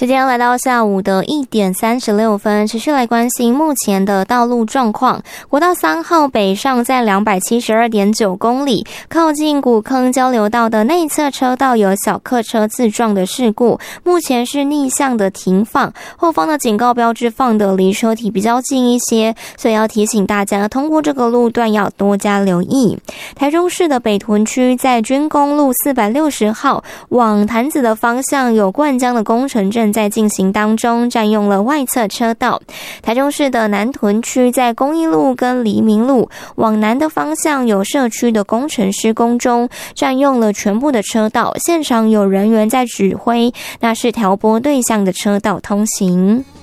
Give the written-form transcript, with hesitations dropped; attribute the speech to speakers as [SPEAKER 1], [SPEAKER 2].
[SPEAKER 1] 时间来到下午的1点36分，持续来关心目前的道路状况。国道3号北上在 272.9 公里，靠近古坑交流道的内侧车道有小客车自撞的事故，目前是逆向的停放，后方的警告标志放的离车体比较近一些，所以要提醒大家通过这个路段要多加留意。台中市的北屯区在军公路460号往潭子的方向有灌浆的工程正在进行当中，占用了外侧车道。台中市的南屯区在公益路跟黎明路往南的方向有社区的工程施工中，占用了全部的车道，现场有人员在指挥，那是调拨对向的车道通行。